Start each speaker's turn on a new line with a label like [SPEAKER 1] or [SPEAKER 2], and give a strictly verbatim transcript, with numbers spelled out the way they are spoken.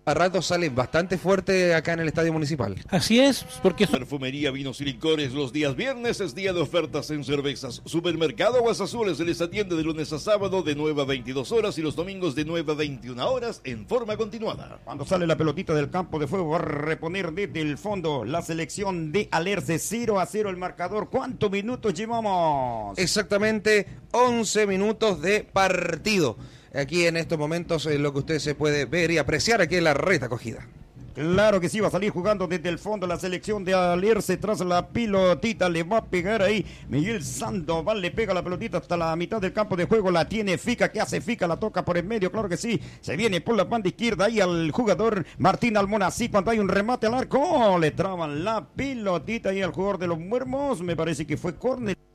[SPEAKER 1] a ratos sale bastante fuerte acá en el Estadio Municipal.
[SPEAKER 2] Así es, porque...
[SPEAKER 3] Perfumería, vinos y licores, los días viernes es día de ofertas en cervezas. Supermercado Aguas Azules se les atiende de lunes a sábado de nueve a veintidós horas y los domingos de nueve a veintiuna horas en forma continuada.
[SPEAKER 4] Cuando sale la pelotita del campo de fuego, va a reponer desde el fondo la selección de Alerce. Cero a cero el marcador. ¿Cuántos minutos llevamos?
[SPEAKER 1] Exactamente once minutos de partido. Aquí en estos momentos eh, lo que usted se puede ver y apreciar aquí en la reta cogida.
[SPEAKER 4] Claro que sí, va a salir jugando desde el fondo la selección de Alerce tras la pilotita, le va a pegar ahí Miguel Sandoval, le pega la pelotita hasta la mitad del campo de juego, la tiene Fica, ¿qué hace Fica? La toca por el medio, claro que sí, se viene por la banda izquierda ahí al jugador Martín Almonací, cuando hay un remate al arco, le traban la pilotita ahí al jugador de los Muermos, me parece que fue córner.